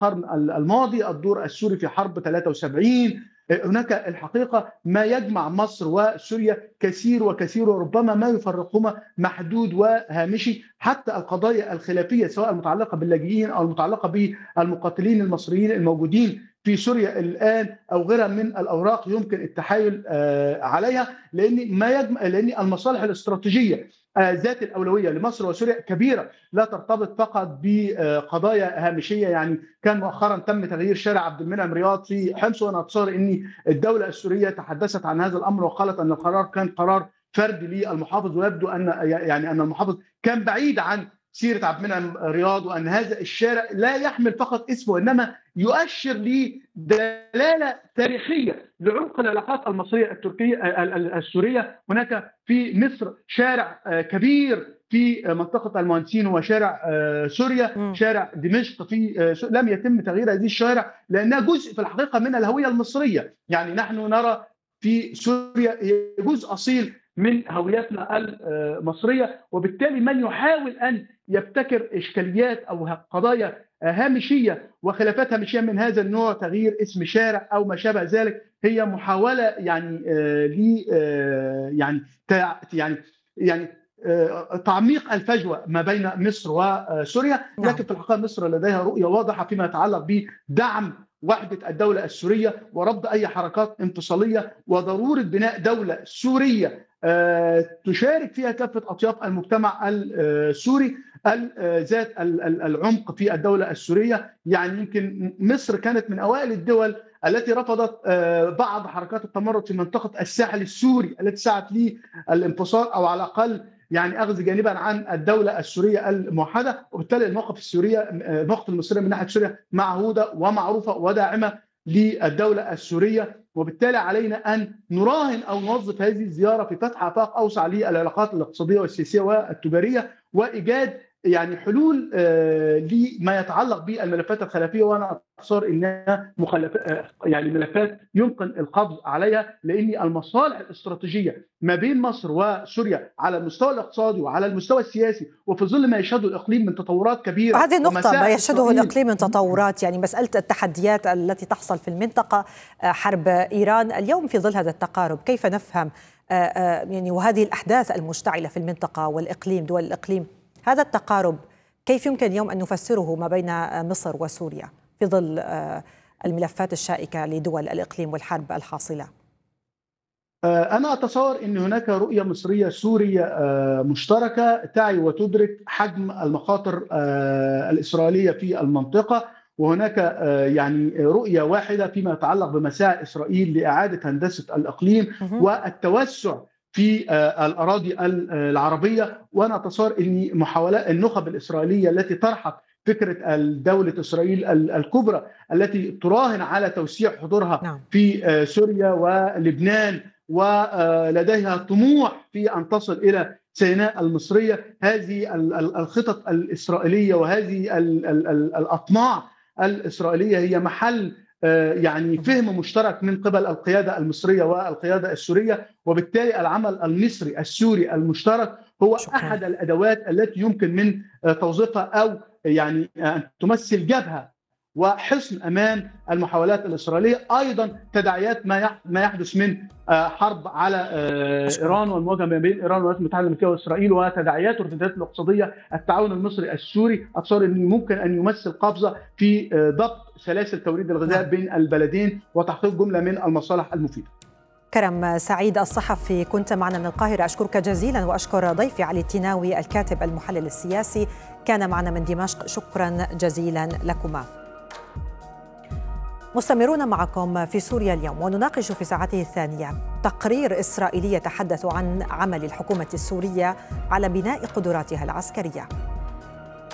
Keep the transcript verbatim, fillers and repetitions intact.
القرن الماضي، الدور السوري في حرب ثلاثة وسبعين. هناك الحقيقة ما يجمع مصر وسوريا كثير وكثير، وربما ما يفرقهما محدود وهامشي. حتى القضايا الخلافية سواء المتعلقة باللاجئين أو المتعلقة بالمقاتلين المصريين الموجودين في سوريا الآن أو غيرها من الأوراق يمكن التحايل عليها، لأن ما يجمع لأن المصالح الاستراتيجية ذات الأولوية لمصر وسوريا كبيرة، لا ترتبط فقط بقضايا هامشية. يعني كان مؤخرا تم تغيير شارع عبد المنعم رياض في حمص، وأنا أتصور أن الدولة السورية تحدثت عن هذا الأمر وقالت أن القرار كان قرار فردي للمحافظ، ويبدو أن يعني أن المحافظ كان بعيد عن سيرة عبد المنعم رياض، وأن هذا الشارع لا يحمل فقط اسمه إنما يؤشر لدلالة تاريخية لعمق العلاقات المصرية التركية السورية. هناك في مصر شارع كبير في منطقة المهندسين هو شارع سوريا، م. شارع دمشق في لم يتم تغيير هذه الشوارع لأنها جزء في الحقيقة من الهوية المصرية. يعني نحن نرى في سوريا جزء أصيل من هويتنا المصرية، وبالتالي من يحاول أن يبتكر إشكاليات أو قضايا هامشية وخلافات هامشية من هذا النوع، تغيير اسم شارع أو ما شابه ذلك، هي محاولة يعني ل يعني يعني يعني تعميق الفجوة ما بين مصر وسوريا. لكن في الحقيقة مصر لديها رؤية واضحة فيما يتعلق بدعم وحدة الدولة السورية ورفض أي حركات انفصالية، وضرورة بناء دولة سورية تشارك فيها كافة أطياف المجتمع السوري ذات العمق في الدولة السورية. يعني يمكن مصر كانت من أوائل الدول التي رفضت بعض حركات التمرد في منطقة الساحل السوري التي سعت للانفصال أو على الأقل يعني أخذ جانبا عن الدولة السورية الموحدة. وبالتالي الموقف السورية الموقف المصري من ناحية سوريا معهودة ومعروفة وداعمة للدولة السورية، وبالتالي علينا أن نراهن أو نوظف هذه الزيارة في فتح آفاق أوسع للعلاقات الاقتصادية والسياسية والتجارية، وإيجاد يعني حلول لما يتعلق بالملفات الخلافية. وأنا أتصور أنها يعني ملفات يمكن القبض عليها، لأن المصالح الاستراتيجية ما بين مصر وسوريا على المستوى الاقتصادي وعلى المستوى السياسي، وفي ظل ما يشهده الإقليم من تطورات كبيرة. هذه النقطة ما يشهده الإقليم من تطورات، يعني مسألة التحديات التي تحصل في المنطقة، حرب إيران اليوم في ظل هذا التقارب، كيف نفهم يعني وهذه الأحداث المشتعلة في المنطقة والإقليم دول الإقليم، هذا التقارب كيف يمكن اليوم أن نفسره ما بين مصر وسوريا في ظل الملفات الشائكة لدول الإقليم والحرب الحاصلة؟ أنا أتصور أن هناك رؤية مصرية سورية مشتركة تعي وتدرك حجم المخاطر الإسرائيلية في المنطقة، وهناك يعني رؤية واحدة فيما يتعلق بمساعي إسرائيل لإعادة هندسة الإقليم والتوسع في الأراضي العربية. وأنا أتصور أن محاولات النخب الإسرائيلية التي طرحت فكرة دولة إسرائيل الكبرى التي تراهن على توسيع حضورها في سوريا ولبنان ولديها طموح في أن تصل إلى سيناء المصرية، هذه الخطط الإسرائيلية وهذه الأطماع الإسرائيلية هي محل يعني فهم مشترك من قبل القيادة المصرية والقيادة السورية. وبالتالي العمل المصري السوري المشترك هو شكرا. أحد الأدوات التي يمكن من توظيفها أو يعني أن تمثل جبهة وحصن أمام المحاولات الإسرائيلية. أيضا تداعيات ما يحدث من حرب على إيران والمواجهة ما بين إيران والولايات المتحدة الأمريكية وإسرائيل وتداعيات والارتدادات الاقتصادية، التعاون المصري السوري أتصور أنه ممكن أن يمثل قفزة في ضبط سلاسل توريد الغذاء بين البلدين وتحقيق جملة من المصالح المفيدة. كرم سعيد الصحفي كنت معنا من القاهرة، أشكرك جزيلا، وأشكر ضيفي علي التيناوي الكاتب المحلل السياسي كان معنا من دمشق، شكرا جزيلا لكما. مستمرون معكم في سوريا اليوم، ونناقش في ساعته الثانية تقرير إسرائيلي يتحدث عن عمل الحكومة السورية على بناء قدراتها العسكرية.